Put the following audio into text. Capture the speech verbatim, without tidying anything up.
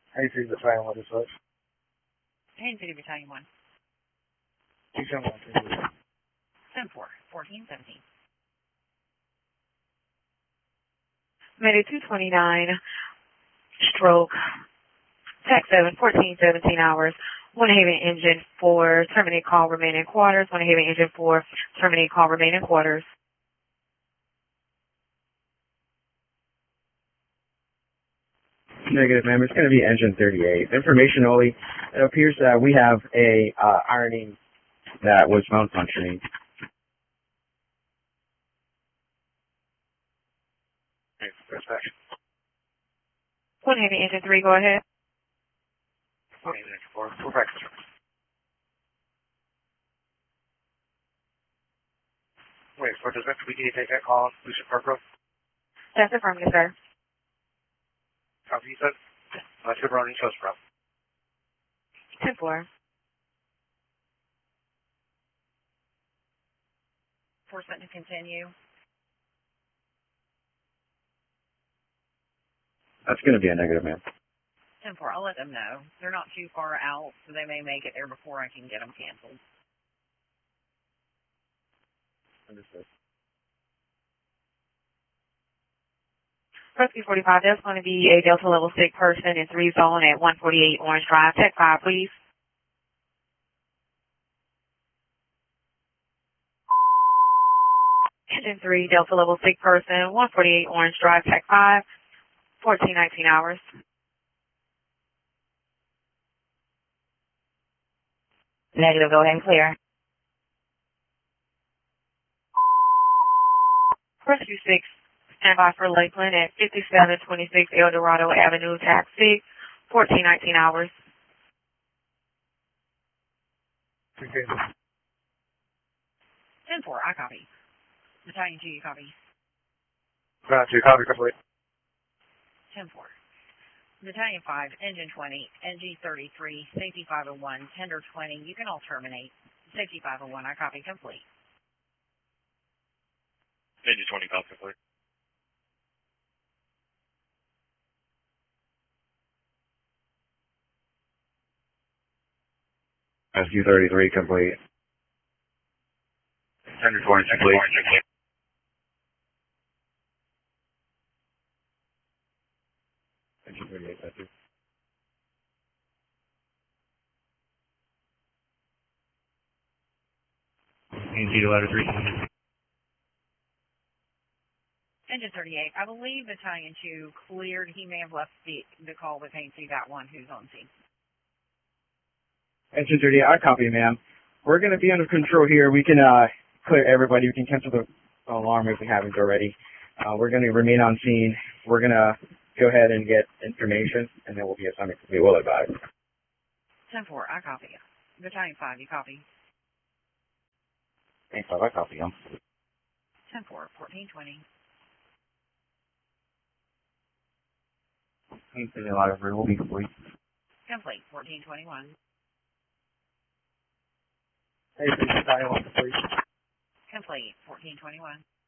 Haines City Battalion one dispatch. Haines City Battalion one. two seven one, thank you. ten four, fourteen seventeen. Mayday two twenty-nine, stroke, Tech seven, fourteen seventeen hours. One Haven engine four, terminate call, remain in quarters. One Haven engine four, terminate call, remain in quarters. Negative, ma'am. It's going to be engine thirty-eight. Information only. It appears that we have a uh, ironing that was malfunctioning. Okay, dispatch. One Haven engine three, go ahead. One Haven engine four, full practice. Wait, for dispatch, we need to take that call on Lucian Park Road. That's affirmative, sir. Copy, you said? Uh, Super running shows from. ten four. Four set to continue. That's going to be a negative, ma'am. ten four, I'll let them know. They're not too far out, so they may make it there before I can get them canceled. Understood. Rescue forty-five, there's going to be a Delta level six person in three zone at one forty-eight Orange Drive. Tech five, please. Engine three, Delta level six person, one forty-eight Orange Drive, Tech five, fourteen nineteen hours. Negative, go ahead and clear. Rescue six, stand by for Lakeland at fifty-seven twenty-six El Dorado Avenue, taxi, fourteen nineteen hours. Okay. ten four, I copy. Battalion two, you copy. Ground two, copy, complete. ten four. Battalion five, engine twenty, N G thirty-three, safety five oh one, tender twenty, you can all terminate. Safety five oh one, I copy, complete. Engine twenty, copy, complete. Rescue thirty-three complete. Tender twenty, complete. Engine thirty-eight, that's it. N G ladder three. Engine thirty-eight, I believe Battalion two cleared. He may have left the, the call with Haines City, that one who's on scene. Engine thirty-eight, I copy, ma'am. We're going to be under control here. We can uh, clear everybody. We can cancel the alarm if we haven't already. Uh, we're going to remain on scene. We're going to go ahead and get information, and then we'll be assigned to be will advise. ten four, I copy. Battalion five, you copy. Thanks, I copy him. ten four, fourteen twenty. Haines City Library will be complete. Complete, fourteen twenty-one. Haines City Battalion one, complete. Complete, fourteen twenty-one.